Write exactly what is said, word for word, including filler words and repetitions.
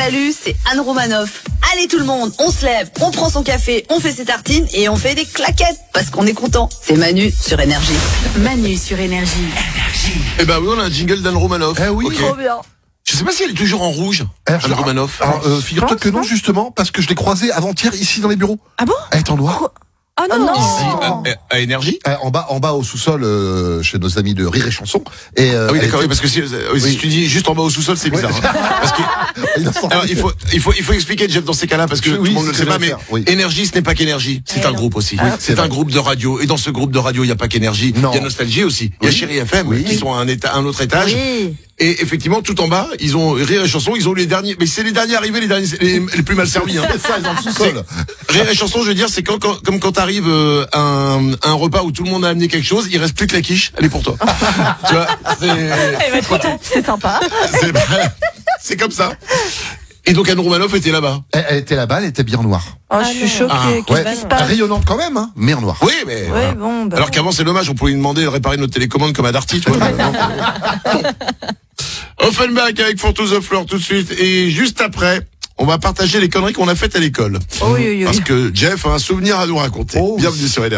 Salut, c'est Anne Romanoff. Allez tout le monde, on se lève, on prend son café, on fait ses tartines et on fait des claquettes parce qu'on est content. C'est Manu sur Énergie. Manu sur Énergie. Énergie. Eh ben oui, on a un jingle d'Anne Romanoff. Eh oui. Ok. Trop bien. Je sais pas si elle est toujours en rouge, Alors, Anne Romanoff. Alors, euh, figure-toi que non, justement, parce que je l'ai croisée avant-hier ici dans les bureaux. Ah bon? Elle est en noir. Oh non, Oh non. Ici, à, à Énergie. Euh, en bas, en bas au sous-sol, euh, chez nos amis de Rire et Chanson. Et euh, Ah oui, elle d'accord, était- oui, parce que si, euh, si Oui. tu dis juste en bas au sous-sol, c'est bizarre. Ouais. hein. Parce que, Innocent. alors, il faut, il faut, il faut expliquer, Jeff, dans ces cas-là, parce que Oui, tout le monde ne le c'est sait pas, bien mais faire, oui. Énergie, ce n'est pas qu'Énergie. C'est Eh un non. groupe aussi. Oui, c'est c'est un vrai. groupe de radio. Et dans ce groupe de radio, il n'y a pas qu'Énergie. Non. Il y a Nostalgie aussi. Il y a Oui. Chérie F M, Oui. qui sont à un, éta- un autre étage. Oui. Et effectivement, tout en bas, ils ont Rire et Chanson, ils ont les derniers, mais c'est les derniers arrivés, les derniers, les, les plus mal servis, hein. C'est ça, ils ont le sous-sol. Rire et Chanson, je veux dire, c'est quand, quand, comme quand t'arrives euh, à, un, à un repas où tout le monde a amené quelque chose, il reste plus que la quiche, elle est pour toi. Tu vois, c'est, C'est sympa. c'est, c'est comme ça. Et donc Anne Romanoff était là-bas. Elle, elle était là-bas, elle était bien en noir. Oh, je suis choquée. Ah, Qu'est-ce Ouais, qui se passe? rayonnante quand même, hein, mais en noir. Oui, mais voilà. Ouais, bon, bah. Alors qu'avant c'est dommage, on pouvait lui demander de réparer notre télécommande comme à Darty, tu vois. Offenbach avec For to the Floor tout de suite, et juste après, on va partager les conneries qu'on a faites à l'école. Oui, oui, oui. Parce que Jeff a un souvenir à nous raconter. Oh, oui. Bienvenue sur Énergie.